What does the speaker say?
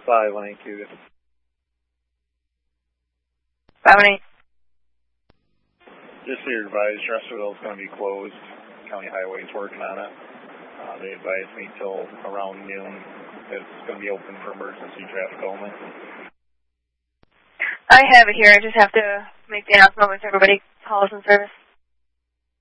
518. 518. Just so you're advised, Russellville's going to be closed. County Highway's working on it. They advised me till around noon. It's going to be open for emergency traffic only. I have it here. I just have to make the announcement with everybody calls in service.